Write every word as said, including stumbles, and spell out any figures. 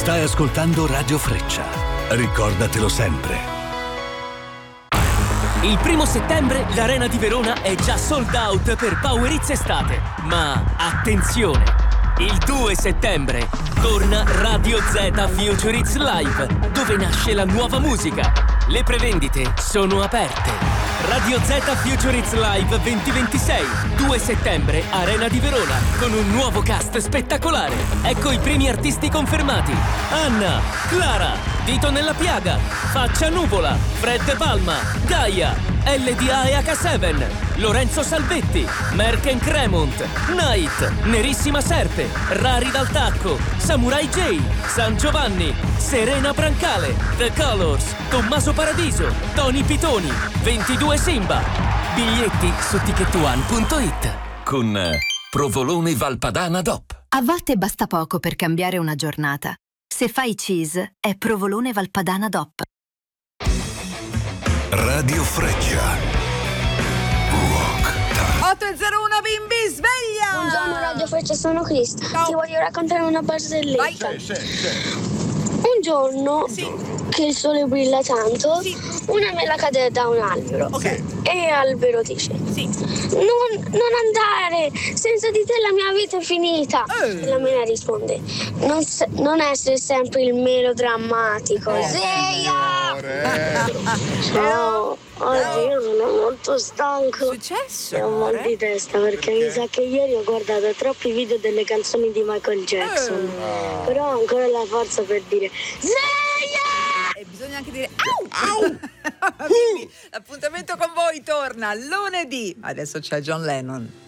Stai ascoltando Radio Freccia. Ricordatelo sempre. Il primo settembre l'Arena di Verona è già sold out per Power Hits Estate. Ma attenzione! Il due settembre torna Radio Z Future Hits Live, dove nasce la nuova musica. Le prevendite sono aperte. Radio Z Future Hits Live duemilaventisei, due settembre, Arena di Verona, con un nuovo cast spettacolare. Ecco i primi artisti confermati: Anna, Clara, Dito nella Piaga, Faccia Nuvola, Fred Palma, Gaia, L D A e H sette, Lorenzo Salvetti, Merken Cremont, Night, Nerissima Serpe, Rari dal Tacco, Samurai J, San Giovanni, Serena Brancale, The Colors, Tommaso Paradiso, Tony Pitoni, ventidue Simba. Biglietti su ticket one punto it. Con eh, Provolone Valpadana D O P. A volte basta poco per cambiare una giornata. Se fai cheese, è Provolone Valpadana D O P. Radio Freccia. otto e zero uno bimbi, sveglia! Buongiorno Radio Freccia, sono Crista. Ciao. Ti voglio raccontare una barzelletta. Vai. Sì, sì, sì. Un giorno Sì. che il sole brilla tanto, Sì. una mela cade da un albero. Ok. E l'albero dice: Sì. Non, non andare, senza di te la mia vita è finita. Eh. E la mela risponde: Non, se- non essere sempre il melodrammatico. Sveia! Ciao, oggi io sono molto stanco. Che è successo? E ho mal di testa perché mi sa che ieri ho guardato troppi video delle canzoni di Michael Jackson. Però ho ancora la forza per dire Sveia! E bisogna anche dire au! Au! Bimbi, l'appuntamento con voi torna lunedì. Adesso c'è John Lennon.